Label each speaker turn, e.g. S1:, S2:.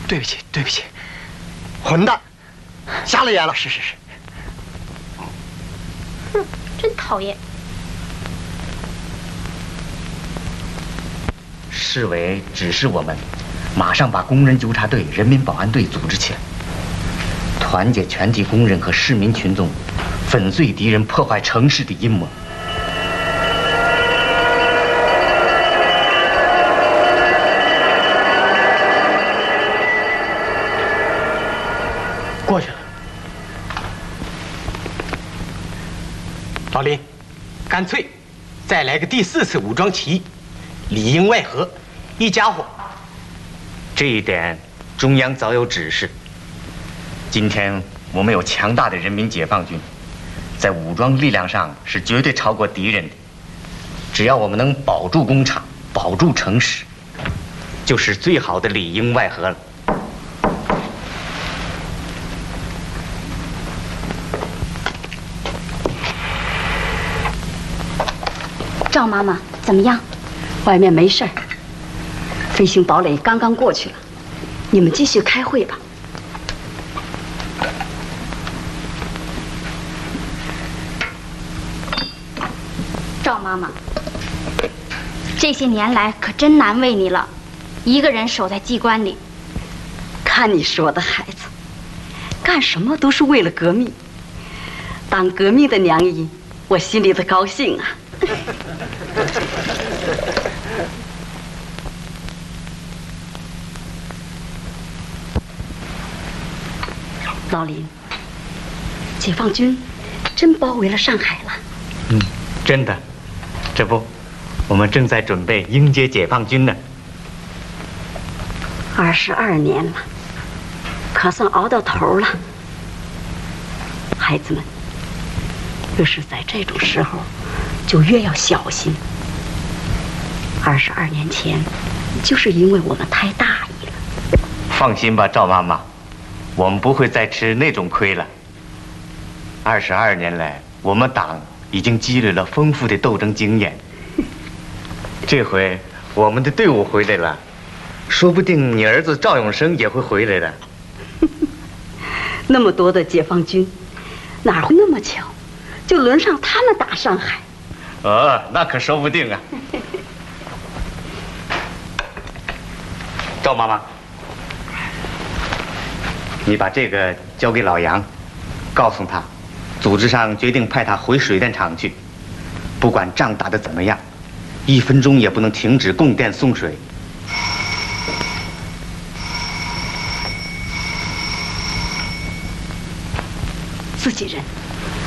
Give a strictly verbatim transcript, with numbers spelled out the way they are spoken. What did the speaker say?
S1: 对不起，对不起，混蛋，瞎了眼了。是是是。
S2: 哼，真讨厌。
S3: 市委指示我们，马上把工人纠察队、人民保安队组织起来，团结全体工人和市民群众，粉碎敌人破坏城市的阴谋。
S1: 过去了。老林，干脆再来个第四次武装起义，里应外合，一家伙。
S3: 这一点中央早有指示。今天我们有强大的人民解放军，在武装力量上是绝对超过敌人的。只要我们能保住工厂，保住城市，就是最好的里应外合了。
S2: 赵妈妈怎么样？
S4: 外面没事儿，飞行堡垒刚刚过去了，你们继续开会吧。
S2: 赵妈妈，这些年来可真难为你了，一个人守在机关里。
S4: 看你说的，孩子，干什么都是为了革命。当革命的娘姨，我心里的高兴啊。老林，解放军真包围了上海了。
S3: 嗯，真的。这不，我们正在准备迎接解放军呢。
S4: 二十二年了，可算熬到头了。孩子们，越是在这种时候，就越要小心。二十二年前，就是因为我们太大意了。
S3: 放心吧，赵妈妈，我们不会再吃那种亏了。二十二年来，我们党已经积累了丰富的斗争经验。这回我们的队伍回来了，说不定你儿子赵永生也会回来的。
S4: 那么多的解放军，哪会那么巧，就轮上他们打上海？
S3: 哦，那可说不定啊。赵妈妈，你把这个交给老杨，告诉他，组织上决定派他回水电厂去，不管仗打得怎么样，一分钟也不能停止供电送水。
S4: 自己人。